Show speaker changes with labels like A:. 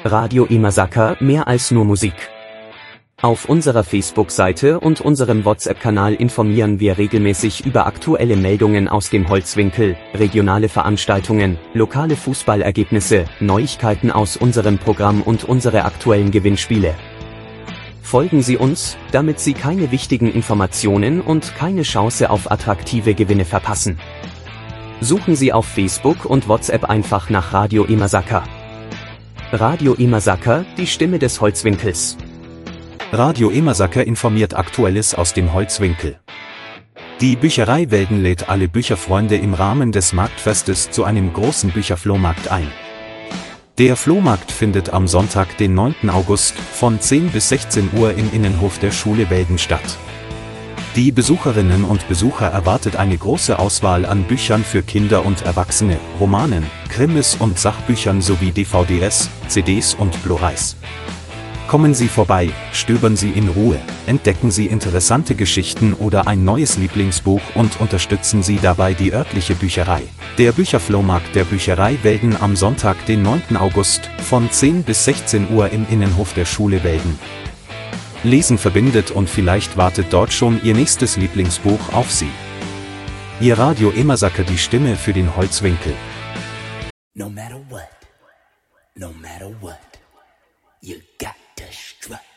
A: Radio Imasaka, mehr als nur Musik. Auf unserer Facebook-Seite und unserem WhatsApp-Kanal informieren wir regelmäßig über aktuelle Meldungen aus dem Holzwinkel, regionale Veranstaltungen, lokale Fußballergebnisse, Neuigkeiten aus unserem Programm und unsere aktuellen Gewinnspiele. Folgen Sie uns, damit Sie keine wichtigen Informationen und keine Chance auf attraktive Gewinne verpassen. Suchen Sie auf Facebook und WhatsApp einfach nach Radio Imasaka. Radio Imasaka, die Stimme des Holzwinkels.
B: Radio Imasaka informiert Aktuelles aus dem Holzwinkel. Die Bücherei Welden lädt alle Bücherfreunde im Rahmen des Marktfestes zu einem großen Bücherflohmarkt ein. Der Flohmarkt findet am Sonntag, den 9. August, von 10 bis 16 Uhr im Innenhof der Schule Welden statt. Die Besucherinnen und Besucher erwartet eine große Auswahl an Büchern für Kinder und Erwachsene, Romanen, Krimis und Sachbüchern sowie DVDs, CDs und Blu-rays. Kommen Sie vorbei, stöbern Sie in Ruhe, entdecken Sie interessante Geschichten oder ein neues Lieblingsbuch und unterstützen Sie dabei die örtliche Bücherei. Der Bücherflohmarkt der Bücherei Welden am Sonntag, den 9. August, von 10 bis 16 Uhr im Innenhof der Schule Welden. Lesen verbindet und vielleicht wartet dort schon Ihr nächstes Lieblingsbuch auf Sie. Ihr Radio Imasaka, die Stimme für den Holzwinkel.
C: No matter what, you got to strut.